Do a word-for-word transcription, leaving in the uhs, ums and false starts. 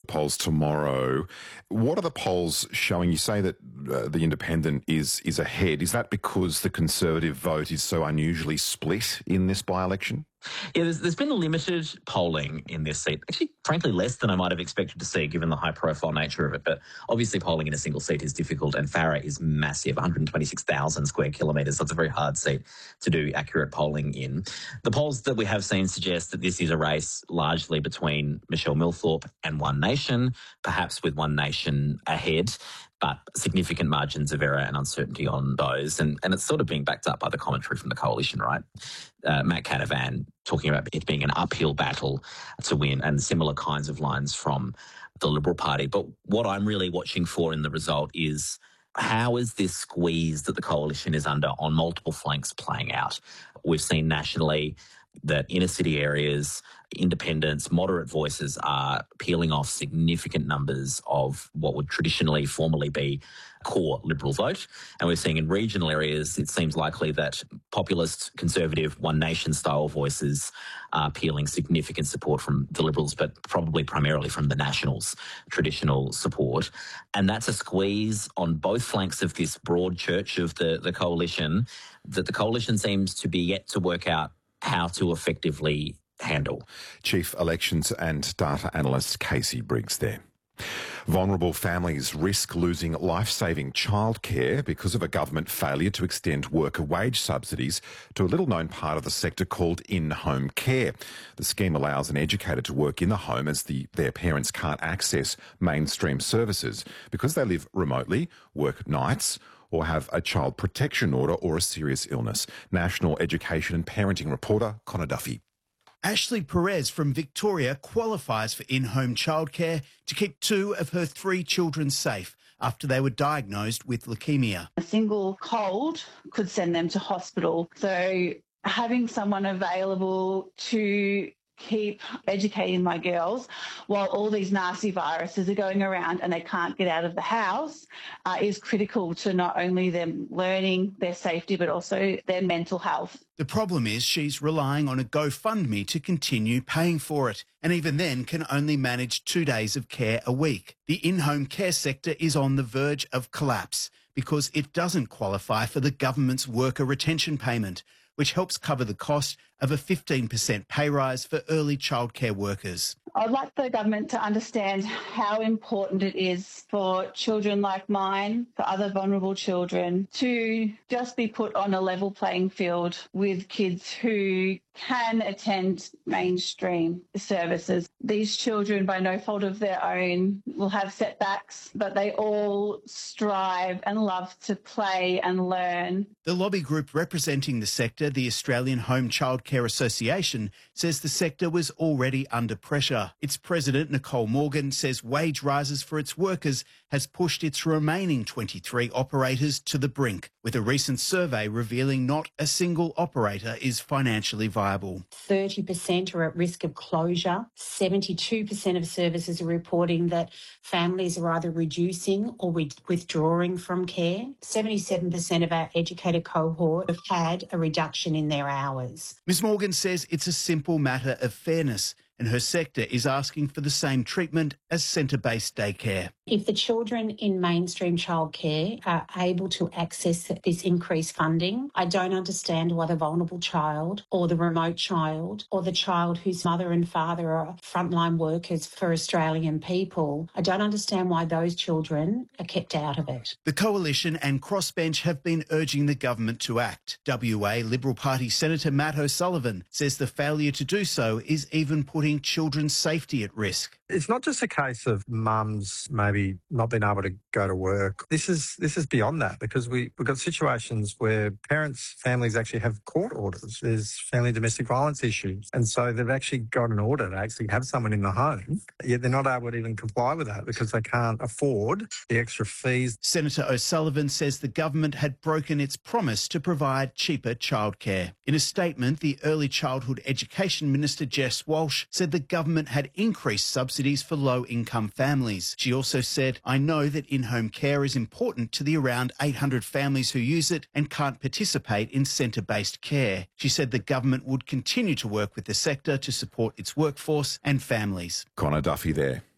polls tomorrow. What are the polls showing? You say that uh, the Independent is is ahead. Is that because the Conservative vote is so unusually split in this by-election? Yeah, there's, there's been limited polling in this seat. Actually, frankly, less than I might have expected to see given the high-profile nature of it. But obviously polling in a single seat is difficult, and Farrer is massive, one hundred twenty-six thousand square kilometres. So it's a very hard seat to do accurate polling in. The polls that we have seen suggest that this is a race largely between Michelle Milthorpe and One Nation, perhaps with One Nation ahead, but significant margins of error and uncertainty on those. And, and it's sort of being backed up by the commentary from the coalition, right? Uh, Matt Canavan talking about it being an uphill battle to win, and similar kinds of lines from the Liberal Party. But what I'm really watching for in the result is how is this squeeze that the coalition is under on multiple flanks playing out? We've seen nationally that inner city areas, independents, moderate voices are peeling off significant numbers of what would traditionally, formally be core Liberal vote. And we're seeing in regional areas, it seems likely that populist, conservative, One Nation style voices are peeling significant support from the Liberals, but probably primarily from the Nationals' traditional support. And that's a squeeze on both flanks of this broad church of the, the coalition that the coalition seems to be yet to work out how to effectively handle. Chief Elections and Data Analyst Casey Briggs there. Vulnerable families risk losing life-saving childcare because of a government failure to extend worker wage subsidies to a little-known part of the sector called in-home care. The scheme allows an educator to work in the home as the, their parents can't access mainstream services because they live remotely, work nights, or have a child protection order or a serious illness. National Education and Parenting reporter Connor Duffy. Ashley Perez from Victoria qualifies for in-home childcare to keep two of her three children safe after they were diagnosed with leukemia. A single cold could send them to hospital. So having someone available to keep educating my girls while all these nasty viruses are going around and they can't get out of the house uh, is critical to not only them learning their safety but also their mental health. The problem is she's relying on a GoFundMe to continue paying for it, and even then can only manage two days of care a week. The in-home care sector is on the verge of collapse because it doesn't qualify for the government's worker retention payment, which helps cover the cost of a fifteen percent pay rise for early childcare workers. I'd like the government to understand how important it is for children like mine, for other vulnerable children, to just be put on a level playing field with kids who can attend mainstream services. These children, by no fault of their own, will have setbacks, but they all strive and love to play and learn. The lobby group representing the sector, the Australian Home Childcare Association, says the sector was already under pressure. Its president, Nicole Morgan, says wage rises for its workers has pushed its remaining twenty-three operators to the brink, with a recent survey revealing not a single operator is financially viable. thirty percent are at risk of closure. seventy-two percent of services are reporting that families are either reducing or with- withdrawing from care. seventy-seven percent of our educator cohort have had a reduction in their hours. Ms Morgan says it's a simple matter of fairness, and her sector is asking for the same treatment as centre-based daycare. If the children in mainstream childcare are able to access this increased funding, I don't understand why the vulnerable child or the remote child or the child whose mother and father are frontline workers for Australian people, I don't understand why those children are kept out of it. The Coalition and Crossbench have been urging the government to act. W A Liberal Party Senator Matt O'Sullivan says the failure to do so is even putting children's safety at risk. It's not just a case of mums maybe not being able to go to work. This is this is beyond that, because we, we've got situations where parents, families actually have court orders. There's family domestic violence issues. And so they've actually got an order to actually have someone in the home, yet they're not able to even comply with that because they can't afford the extra fees. Senator O'Sullivan says the government had broken its promise to provide cheaper childcare. In a statement, the Early Childhood Education Minister Jess Walsh said the government had increased subsidies for low-income families. She also said, "I know that in-home care is important to the around eight hundred families who use it and can't participate in centre-based care." She said the government would continue to work with the sector to support its workforce and families. Connor Duffy there.